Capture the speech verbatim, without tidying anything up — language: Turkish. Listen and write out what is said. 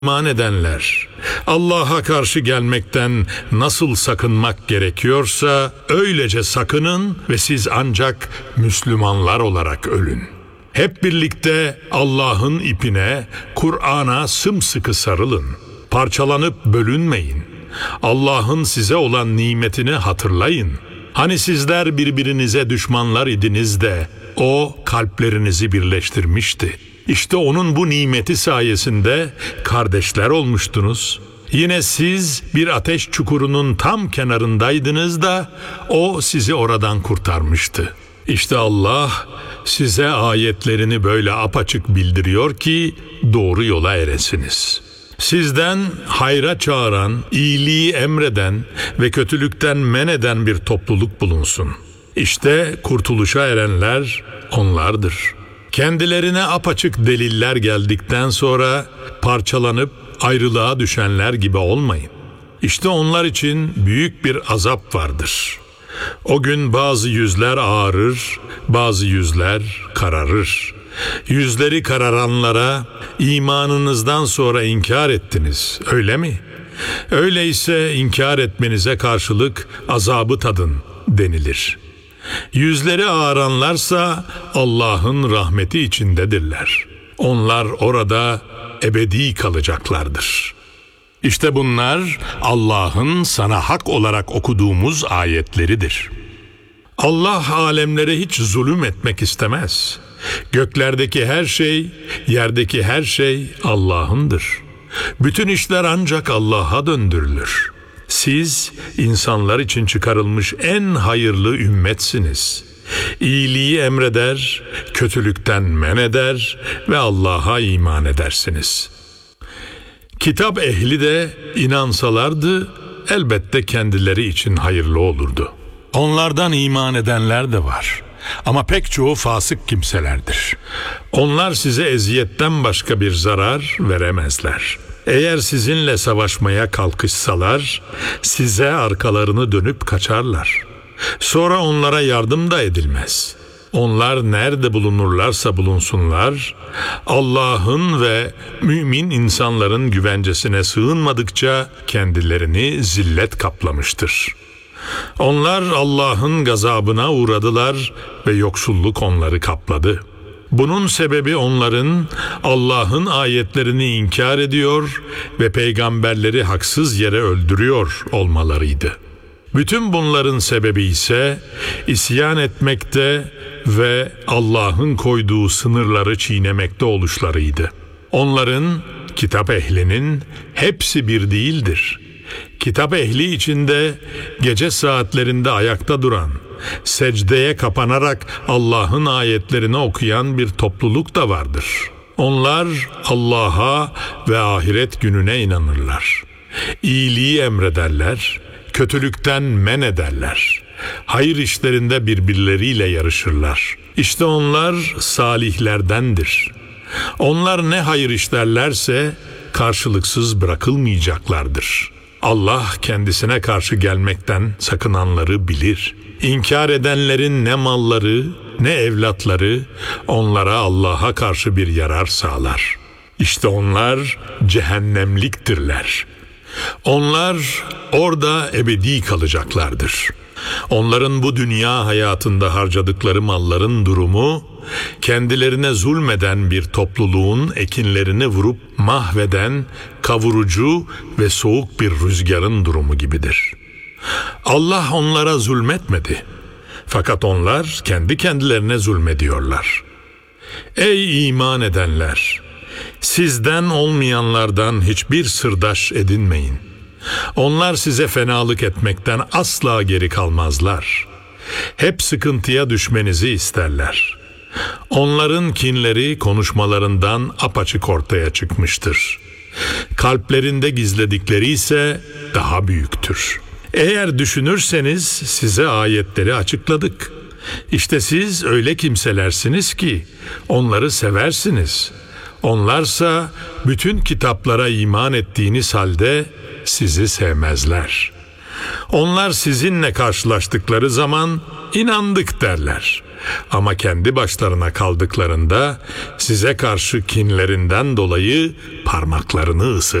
İman edenler, Allah'a karşı gelmekten nasıl sakınmak gerekiyorsa öylece sakının ve siz ancak Müslümanlar olarak ölün. Hep birlikte Allah'ın ipine, Kur'an'a sımsıkı sarılın. Parçalanıp bölünmeyin. Allah'ın size olan nimetini hatırlayın. Hani sizler birbirinize düşmanlar idiniz de O kalplerinizi birleştirmişti. İşte onun bu nimeti sayesinde kardeşler olmuştunuz. Yine siz bir ateş çukurunun tam kenarındaydınız da O sizi oradan kurtarmıştı. İşte Allah size ayetlerini böyle apaçık bildiriyor ki doğru yola eresiniz. Sizden hayra çağıran, iyiliği emreden ve kötülükten men eden bir topluluk bulunsun. İşte kurtuluşa erenler onlardır. Kendilerine apaçık deliller geldikten sonra parçalanıp ayrılığa düşenler gibi olmayın. İşte onlar için büyük bir azap vardır. O gün bazı yüzler ağarır, bazı yüzler kararır. Yüzleri kararanlara imanınızdan sonra inkar ettiniz, öyle mi? Öyleyse inkar etmenize karşılık azabı tadın denilir. Yüzleri ağaranlarsa Allah'ın rahmeti içindedirler. Onlar orada ebedi kalacaklardır. İşte bunlar Allah'ın sana hak olarak okuduğumuz ayetleridir. Allah alemlere hiç zulüm etmek istemez. Göklerdeki her şey, yerdeki her şey Allah'ındır. Bütün işler ancak Allah'a döndürülür. Siz insanlar için çıkarılmış en hayırlı ümmetsiniz. İyiliği emreder, kötülükten men eder ve Allah'a iman edersiniz. Kitap ehli de inansalardı elbette kendileri için hayırlı olurdu. Onlardan iman edenler de var. Ama pek çoğu fasık kimselerdir. Onlar size eziyetten başka bir zarar veremezler. Eğer sizinle savaşmaya kalkışsalar, size arkalarını dönüp kaçarlar. Sonra onlara yardım da edilmez. Onlar nerede bulunurlarsa bulunsunlar, Allah'ın ve mümin insanların güvencesine sığınmadıkça kendilerini zillet kaplamıştır. Onlar Allah'ın gazabına uğradılar ve yoksulluk onları kapladı. Bunun sebebi onların Allah'ın ayetlerini inkar ediyor ve peygamberleri haksız yere öldürüyor olmalarıydı. Bütün bunların sebebi ise isyan etmekte ve Allah'ın koyduğu sınırları çiğnemekte oluşlarıydı. Onların, kitap ehlinin hepsi bir değildir. Kitap ehli içinde gece saatlerinde ayakta duran, secdeye kapanarak Allah'ın ayetlerini okuyan bir topluluk da vardır. Onlar Allah'a ve ahiret gününe inanırlar. İyiliği emrederler, kötülükten men ederler. Hayır işlerinde birbirleriyle yarışırlar. İşte onlar salihlerdendir. Onlar ne hayır işlerlerse karşılıksız bırakılmayacaklardır. Allah kendisine karşı gelmekten sakınanları bilir. İnkar edenlerin ne malları ne evlatları onlara Allah'a karşı bir yarar sağlar. İşte onlar cehennemliktirler. Onlar orada ebedi kalacaklardır. Onların bu dünya hayatında harcadıkları malların durumu, kendilerine zulmeden bir topluluğun ekinlerini vurup mahveden kavurucu ve soğuk bir rüzgarın durumu gibidir. Allah onlara zulmetmedi. Fakat onlar kendi kendilerine zulmediyorlar. Ey iman edenler! Sizden olmayanlardan hiçbir sırdaş edinmeyin. Onlar size fenalık etmekten asla geri kalmazlar. Hep sıkıntıya düşmenizi isterler. Onların kinleri konuşmalarından apaçık ortaya çıkmıştır. Kalplerinde gizledikleri ise daha büyüktür. Eğer düşünürseniz size ayetleri açıkladık. İşte siz öyle kimselersiniz ki onları seversiniz. Onlarsa bütün kitaplara iman ettiğiniz halde sizi sevmezler. Onlar sizinle karşılaştıkları zaman inandık derler. Ama kendi başlarına kaldıklarında size karşı kinlerinden dolayı parmaklarını ısırırlar.